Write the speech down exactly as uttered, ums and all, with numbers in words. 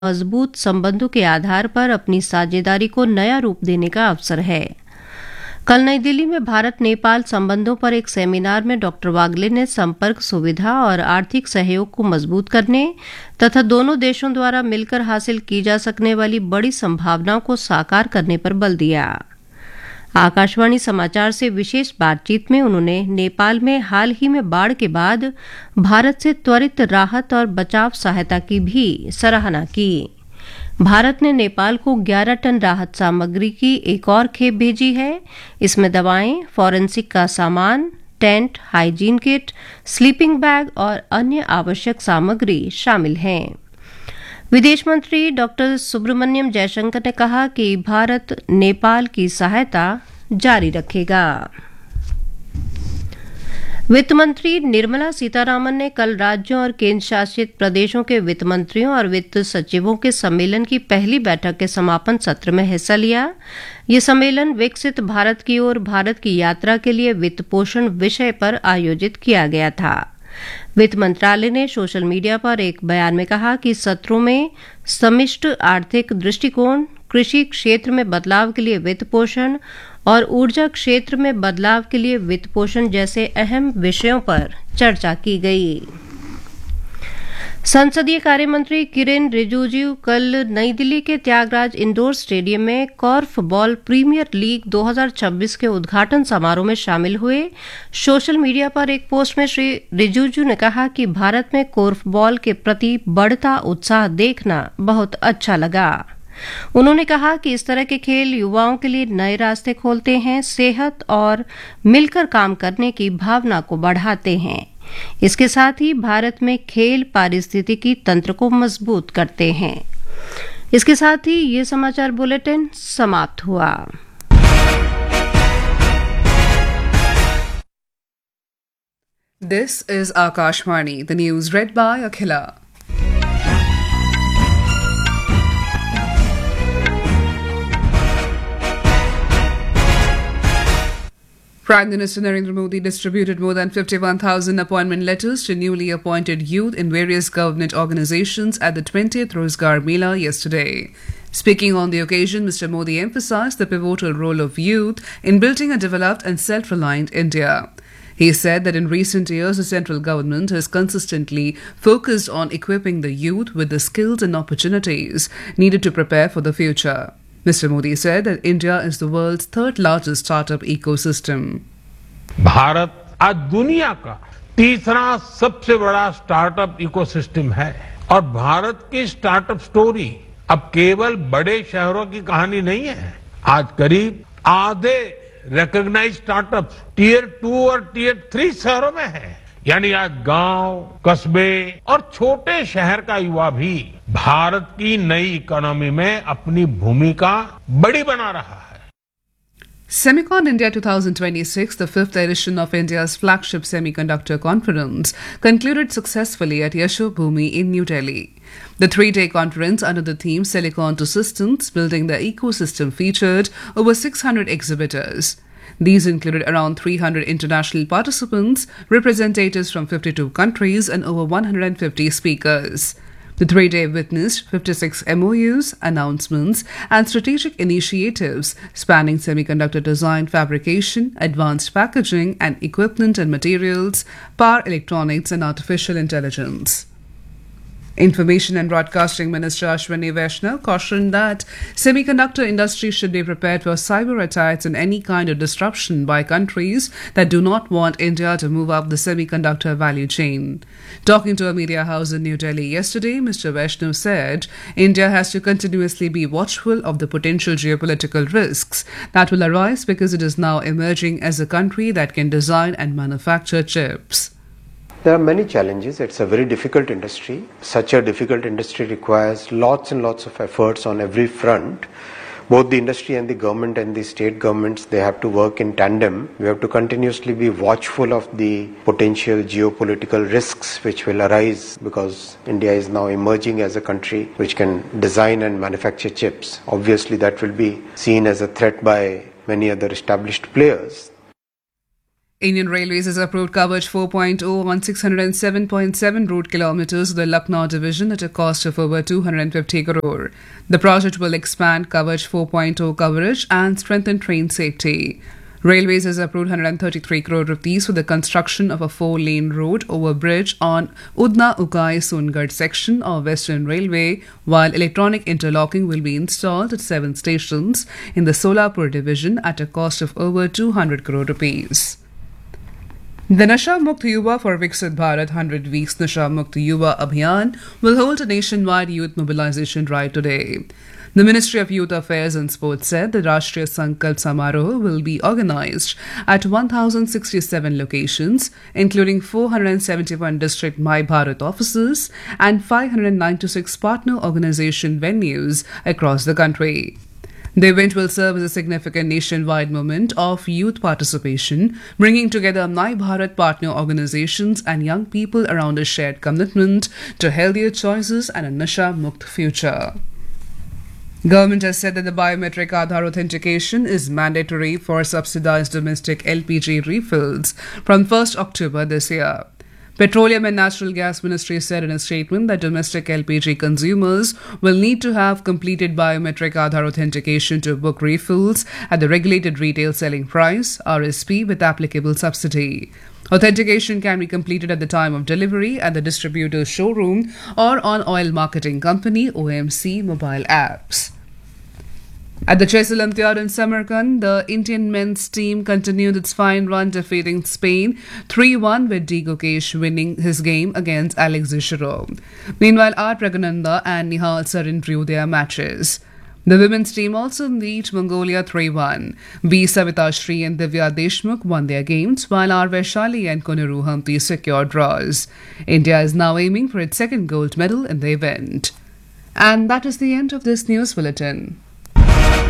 मजबूत संबंधों के आधार पर अपनी साझेदारी को नया रूप देने का अवसर है। कल नई दिल्ली में भारत नेपाल संबंधों पर एक सेमिनार में डॉक्टर वागले ने संपर्क सुविधा और आर्थिक सहयोग को मजबूत करने तथा दोनों देशों द्वारा मिलकर हासिल की जा सकने वाली बड़ी संभावनाओं को साकार करने पर बल दिया। आकाशवाणी समाचार से विशेष बातचीत में उन्होंने नेपाल में हाल ही में बाढ़ के बाद भारत से त्वरित राहत और बचाव सहायता की भी सराहना की। भारत ने नेपाल को ग्यारह टन राहत सामग्री की एक और खेप भेजी है। इसमें दवाएं, फॉरेंसिक का सामान, tent, hygiene kit, sleeping bag और अन्य आवश्यक सामग्री शामिल हैं। विदेश मंत्री डॉक्टर सुब्रमण्यम जयशंकर ने कहा कि भारत नेपाल की सहायता जारी रखेगा। वित्त मंत्री निर्मला सीतारामन ने कल राज्यों और केंद्र शासित प्रदेशों के वित्त मंत्रियों और वित्त सचिवों के सम्मेलन की पहली बैठक के समापन सत्र में हिस्सा लिया। ये सम्मेलन विकसित भारत की ओर भारत की यात्रा के लिए वित्त पोषण विषय पर आयोजित किया गया था। वित्त मंत्रालय ने सोशल मीडिया पर एक बयान में कहा कि सत्रों में समिष्ट आर्थिक दृष्टिकोण, कृषि क्षेत्र में बदलाव के लिए वित्त पोषण और ऊर्जा क्षेत्र में बदलाव के लिए वित्त पोषण जैसे अहम विषयों पर चर्चा की गई। संसदीय कार्य मंत्री किरेन रिजिजू कल नई दिल्ली के त्यागराज इंडोर स्टेडियम में कॉर्फबॉल प्रीमियर लीग दो हज़ार छब्बीस के उद्घाटन समारोह में शामिल हुए। सोशल मीडिया पर एक पोस्ट में श्री रिजिजू ने कहा कि भारत में कॉर्फबॉल के प्रति बढ़ता उत्साह देखना बहुत अच्छा लगा। उन्होंने कहा कि इस तरह के खेल युवाओं के लिए नए रास्ते खोलते हैं, सेहत और मिलकर काम करने की भावना को बढ़ाते हैं। इसके साथ ही भारत में खेल पारिस्थितिकी तंत्र को मजबूत करते हैं। इसके साथ ही ये समाचार बुलेटिन समाप्त हुआ। This is Akashvani, the news read by Akhila. Prime Minister Narendra Modi distributed more than fifty-one thousand appointment letters to newly appointed youth in various government organizations at the twentieth Rozgar Mela yesterday. Speaking on the occasion, Mister Modi emphasized the pivotal role of youth in building a developed and self-reliant India. He said that in recent years, the central government has consistently focused on equipping the youth with the skills and opportunities needed to prepare for the future. Mister Modi said that India is the world's third largest startup ecosystem. Bharat आज दुनिया का तीसरा सबसे बड़ा startup ecosystem है और भारत की startup story अब केवल बड़े शहरों की कहानी नहीं है। आज करीब आधे रिकॉग्नाइज्ड स्टार्टअप टीयर टू और टीयर थ्री शहरों में है। यानी आज गांव, कस्बे और छोटे शहर का युवा भी भारत की नई इकोनॉमी में अपनी भूमिका बड़ी बना रहा है। Semicon India twenty twenty-six, the fifth edition of India's flagship semiconductor conference, concluded successfully at Yashobhoomi in New Delhi. The three-day conference under the theme Silicon to Systems, Building the Ecosystem featured over six hundred exhibitors. These included around three hundred international participants, representatives from fifty-two countries and over one hundred fifty speakers. The three-day witnessed fifty-six M O Us, announcements and strategic initiatives spanning semiconductor design, fabrication, advanced packaging and equipment and materials, power electronics and artificial intelligence. Information and Broadcasting Minister Ashwini Vaishnaw cautioned that semiconductor industry should be prepared for cyber attacks and any kind of disruption by countries that do not want India to move up the semiconductor value chain. Talking to a media house in New Delhi yesterday, Mister Vaishnaw said India has to continuously be watchful of the potential geopolitical risks that will arise because it is now emerging as a country that can design and manufacture chips. There are many challenges. It's a very difficult industry. Such a difficult industry requires lots and lots of efforts on every front. Both the industry and the government and the state governments, they have to work in tandem. We have to continuously be watchful of the potential geopolitical risks which will arise because India is now emerging as a country which can design and manufacture chips. Obviously, that will be seen as a threat by many other established players. Indian Railways has approved coverage four point oh on six hundred seven point seven route kilometres of the Lucknow division at a cost of over two hundred fifty crore. The project will expand coverage four point oh coverage and strengthen train safety. Railways has approved one hundred thirty-three crore rupees for the construction of a four-lane road over bridge on Udna-Ukai-Songad section of Western Railway, while electronic interlocking will be installed at seven stations in the Solapur division at a cost of over two hundred crore rupees. The Nasha Mukt Yuva for Viksit Bharat one hundred Weeks Nasha Mukt Yuva Abhiyan will hold a nationwide youth mobilization drive today. The Ministry of Youth Affairs and Sports said the Rashtriya Sankalp Samaroh will be organized at one thousand sixty-seven locations, including four hundred seventy-one district My Bharat offices and five hundred ninety-six partner organization venues across the country. The event will serve as a significant nationwide moment of youth participation, bringing together My Bharat partner organizations and young people around a shared commitment to healthier choices and a Nasha Mukt future. Government has said that the biometric Aadhaar authentication is mandatory for subsidized domestic L P G refills from first October this year. Petroleum and Natural Gas Ministry said in a statement that domestic L P G consumers will need to have completed biometric Aadhaar authentication to book refills at the regulated retail selling price R S P with applicable subsidy. Authentication can be completed at the time of delivery at the distributor's showroom or on Oil Marketing Company O M C mobile apps. At the Chess Olympiad in Samarkand, the Indian men's team continued its fine run, defeating Spain three one with D. Gukesh winning his game against Alex Zhirov. Meanwhile, R. Pragananda and Nihal Sarin drew their matches. The women's team also beat Mongolia three one. B. Savita Shri and Divya Deshmukh won their games, while R. Vaishali and Koneru Hampi secured draws. India is now aiming for its second gold medal in the event. And that is the end of this news bulletin.